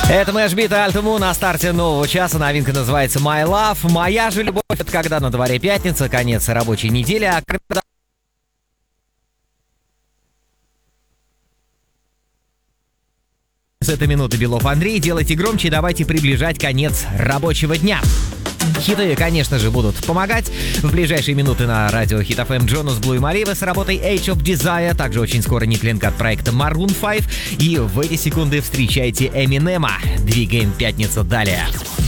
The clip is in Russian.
Это Мэшбит и Альтуму на старте нового часа. Новинка называется My Love. Моя же любовь. Это когда на дворе пятница, конец рабочей недели, а когда... С этой минуты Белов Андрей. Делайте громче и давайте приближать конец рабочего дня. Хиты, конечно же, будут помогать. В ближайшие минуты на радио Hit FM Джонас, Блу и Малива с работой Age of Desire. Также очень скоро Никлинк от проекта Maroon 5. И в эти секунды встречайте Эминема. Двигаем пятницу далее.